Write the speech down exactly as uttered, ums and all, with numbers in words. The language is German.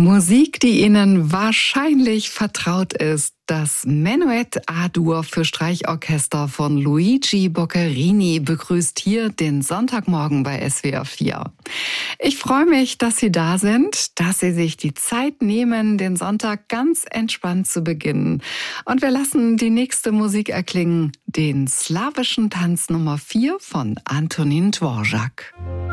Musik, die Ihnen wahrscheinlich vertraut ist. Das Menuett A-Dur für Streichorchester von Luigi Boccherini begrüßt hier den Sonntagmorgen bei S W R vier. Ich freue mich, dass Sie da sind, dass Sie sich die Zeit nehmen, den Sonntag ganz entspannt zu beginnen. Und wir lassen die nächste Musik erklingen, den slawischen Tanz Nummer vier von Antonin Dvorak.